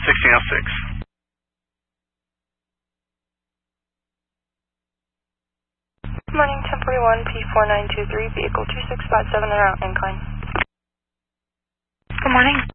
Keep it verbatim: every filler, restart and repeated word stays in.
sixteen oh six. Good morning, ten forty-one P four nine two three, vehicle two six five seven en route, incline. Good morning.